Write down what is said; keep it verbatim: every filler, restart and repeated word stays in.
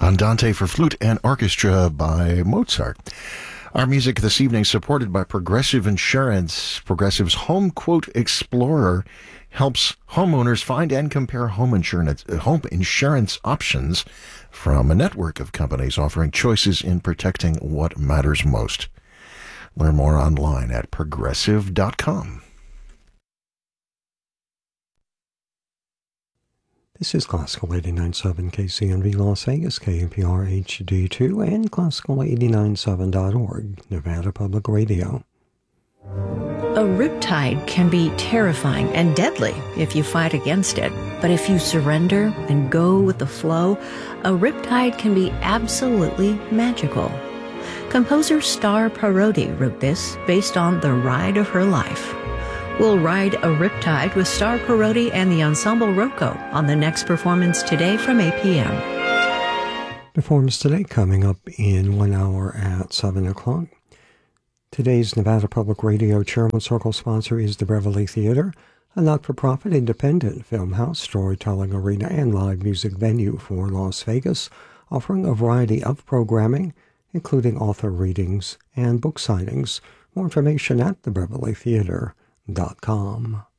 Andante for flute and orchestra by Mozart. Our music this evening supported by Progressive Insurance. Progressive's Home Quote Explorer helps homeowners find and compare home insurance, home insurance options from a network of companies offering choices in protecting what matters most. Learn more online at progressive dot com. This is Classical eighty-nine point seven K C N V Las Vegas, K N P R H D two, and Classical eighty-nine point seven dot org, Nevada Public Radio. A riptide can be terrifying and deadly if you fight against it. But if you surrender and go with the flow, a riptide can be absolutely magical. Composer Star Parodi wrote this based on the ride of her life. We'll ride a riptide with Star Parodi and the Ensemble Rocco on the next performance today from eight p.m. Performance today coming up in one hour at seven o'clock. Today's Nevada Public Radio Chairman Circle sponsor is the Beverly Theater, a not-for-profit independent film house, storytelling arena, and live music venue for Las Vegas, offering a variety of programming, including author readings and book signings. More information at the beverly theater dot com.